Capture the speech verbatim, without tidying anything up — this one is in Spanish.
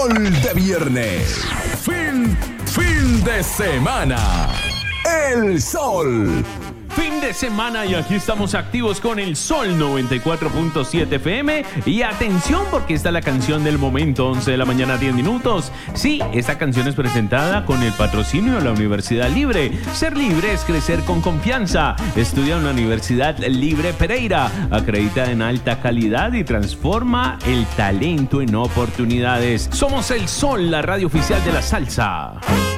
Sol de viernes. Fin, fin de semana. El Sol. Fin de semana y aquí estamos activos con el Sol noventa y cuatro punto siete F M. Y atención porque esta es la canción del momento, once de la mañana, diez minutos. Sí, esta canción es presentada con el patrocinio de la Universidad Libre. Ser libre es crecer con confianza. Estudia en la Universidad Libre Pereira, acreditada en alta calidad y transforma el talento en oportunidades. Somos el Sol, la radio oficial de la salsa.